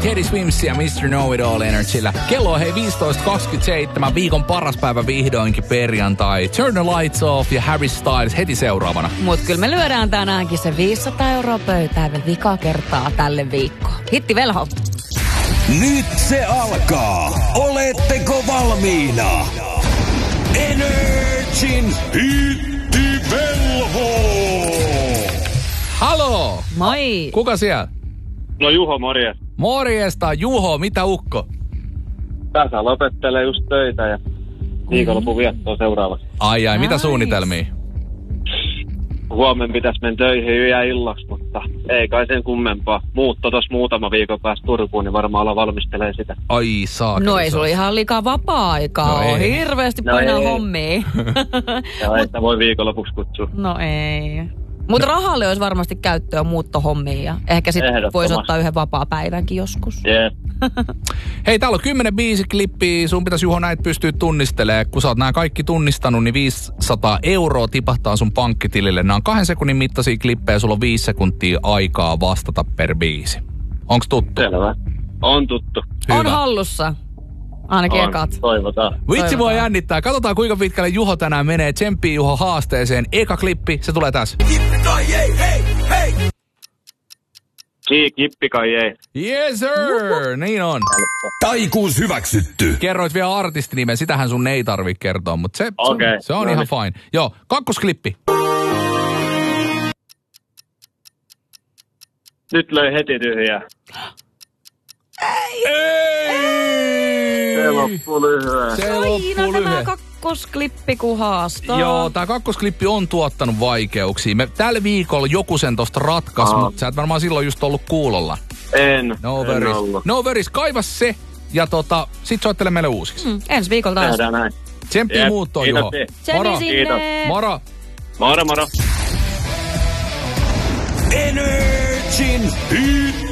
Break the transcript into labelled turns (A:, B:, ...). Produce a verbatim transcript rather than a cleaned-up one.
A: Teddy Swims ja mister Know It All Energyllä. Kello on hei viisitoista kaksikymmentäseitsemän, viikon paras päivä vihdoinkin perjantai. Turn the Lights Off ja Harry Styles heti seuraavana.
B: Mut kyllä me lyödään tänäänkin se viisisataa euroa pöytään vielä vikaa kertaa tälle viikkoon. Hitti velho.
C: Nyt se alkaa. Oletteko valmiina? Energin hitti velho.
A: Halo!
B: Moi!
A: Kuka siellä?
D: No Juho, morjes.
A: Morjesta, Juho, mitä ukko?
D: Tässä lopettelee just töitä ja viikonlopun viettoa seuraavaksi.
A: Ai ai, mitä
B: Nice.
A: suunnitelmia?
D: Huomenna pitäisi mennä töihin yö ja illaksi, mutta ei kai sen kummempaa. Muutto tossa muutama viikon päästä Turkuun, niin varmaan olla valmistelee sitä.
A: Ai saakeli.
B: No ei sulla ihan liikaa vapaa-aikaa
A: No
B: ole.
A: ei.
B: Hirveästi
D: No
B: painaa
D: ei.
B: hommia.
D: Ja että voi viikonlopuksi kutsua.
B: No ei. Mutta rahalle olisi varmasti käyttöä muuttohommiin ja ehkä sitten
D: Ehdottomasti.
B: voisi ottaa yhden vapaa-päivänkin joskus.
D: Jep.
A: Hei, täällä on kymmenen biisiklippiä. Sun pitäisi Juho näitä pystyä tunnistelemaan. Kun sä oot nämä kaikki tunnistanut, niin viisisataa euroa tipahtaa sun pankkitilille. Nämä on kahden sekunnin mittaisia klippejä. Sulla on viisi sekuntia aikaa vastata per biisi. Onks tuttu?
D: Selvä. On tuttu.
B: On
A: Hyvä.
B: hallussa. Ainakin
D: On.
B: ekat.
D: Toivotaan.
A: Vitsi voi
B: Toivotaan.
A: jännittää. Katsotaan kuinka pitkälle Juho tänään menee. Tsemppii Juho haasteeseen. Eka klippi, se tulee tässä.
D: Sii, kippi kai ei.
A: Yes sir, niin on.
C: Taikuus hyväksytty.
A: Kerroit vielä artistinimen, sitähän sun ei tarvi kertoa, mutta se,
D: Okei,
A: se, se on
D: no
A: ihan
D: niin.
A: fine. Joo, kakkosklippi.
D: Nyt löi heti tyhjää.
A: Ei!
D: Se loppu lyhyen.
A: Se
B: Aina
A: loppuu
B: tämä
A: lyhyen.
B: kakkosklippi kun haastaa.
A: Joo, tää kakkosklippi on tuottanut vaikeuksia. Me tällä viikolla joku sen tosta ratkaisi,
D: Aa.
A: mutta sä et varmaan silloin just ollut kuulolla.
D: En.
A: No
D: en
A: worries.
D: ollut.
A: No worries, kaiva se ja tota, sit soittele meille uusiksi.
B: Mm, ensi viikolla taas.
D: Tehdään näin.
A: Tsemppiä
D: Jep,
A: muuttoon,
D: kiitos,
A: Juho.
D: kiitos.
B: Tsemppi
A: Moro.
B: sinne.
D: Kiitos.
A: Moro.
D: Moro, moro.
C: Energin hitti